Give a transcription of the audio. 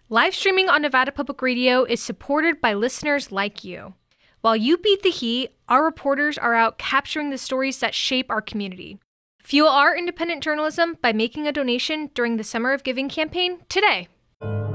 Live streaming on Nevada Public Radio is supported by listeners like you. While you beat the heat, our reporters are out capturing the stories that shape our community. Fuel our independent journalism by making a donation during the Summer of Giving campaign today.